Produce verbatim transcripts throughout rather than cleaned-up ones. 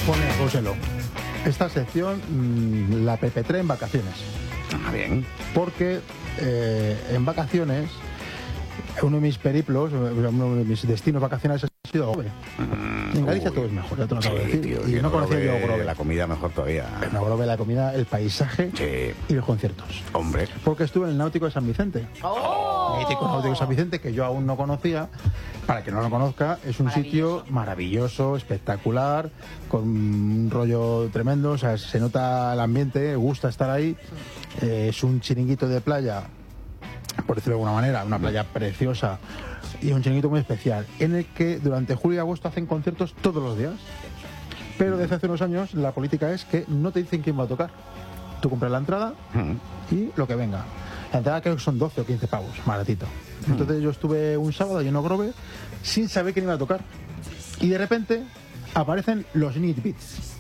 pone, póselo. Esta sección mmm, la perpetré en vacaciones. Ah, bien. Porque eh, en vacaciones, uno de mis periplos, uno de mis destinos vacacionales ha sido Grove. Mm, en Galicia uy. Todo es mejor, ya te lo acabo sí, de decir. Tío, y no conocía yo Grove. La comida mejor todavía. No, Grove, la comida, el paisaje sí. y los conciertos. Hombre. Porque estuve en el Náutico de San Vicente. ¡Oh! El mítico Náutico de San Vicente, que yo aún no conocía. Para que no lo conozca, es un sitio maravilloso, espectacular, con un rollo tremendo. O sea, se nota el ambiente, gusta estar ahí. Eh, es un chiringuito de playa, por decirlo de alguna manera, una playa preciosa y un chiringuito muy especial, en el que durante julio y agosto hacen conciertos todos los días. Pero desde hace unos años la política es que no te dicen quién va a tocar. Tú compras la entrada y lo que venga. La entrada creo que son doce o quince pavos, baratito. Entonces yo estuve un sábado allí en Grove sin saber quién iba a tocar. Y de repente aparecen los Nitbeats.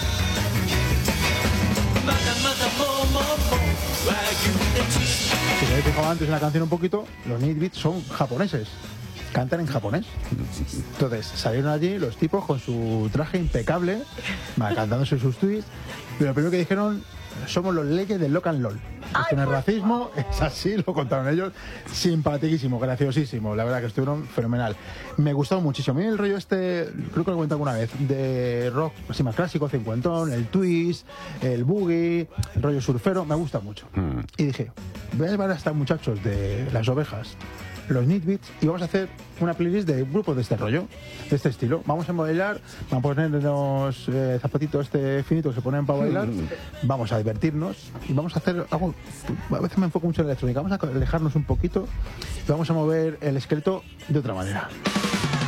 Si me he fijado antes en la canción un poquito, los Nitbeats son japoneses. Cantan en japonés. Entonces salieron allí los tipos con su traje impecable, cantándose sus tweets. Pero lo primero que dijeron: somos los leyes del Lock and Loll. Esto no es racismo, es así, lo contaron ellos. Simpaticísimo, graciosísimo. La verdad que estuvieron fenomenal. Me gustó muchísimo. A mí el rollo este, creo que lo he comentado alguna vez, de rock así más clásico, cincuentón, el twist, el boogie, el rollo surfero, me gusta mucho. Mm. Y dije, voy a llevar a estos muchachos de Las Ovejas, los Nitbeats, y vamos a hacer una playlist de grupos de este rollo, de este estilo. Vamos a modelar, vamos a ponernos eh, zapatitos este finito que se ponen para bailar, vamos a divertirnos y vamos a hacer algo. A veces me enfoco mucho en la electrónica, vamos a alejarnos un poquito y vamos a mover el esqueleto de otra manera.